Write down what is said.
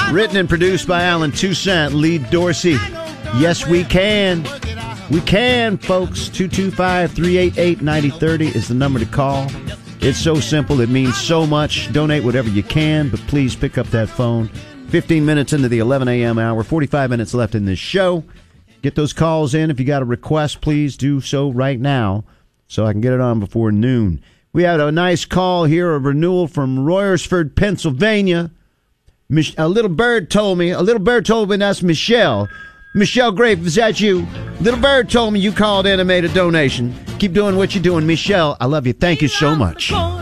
Written and produced by Alan Toussaint, Lee Dorsey. Yes, we can. We can, folks. 225-388-9030 is the number to call. It's so simple. It means so much. Donate whatever you can, but please pick up that phone. 15 minutes into the 11 a.m. hour. 45 minutes left in this show. Get those calls in. If you got a request, please do so right now so I can get it on before noon. We had a nice call here, a renewal from Royersford, Pennsylvania. A little bird told me that's Michelle. Michelle Grape, is that you? Little bird told me you called in and made a donation. Keep doing what you're doing. Michelle, I love you. Thank you so much.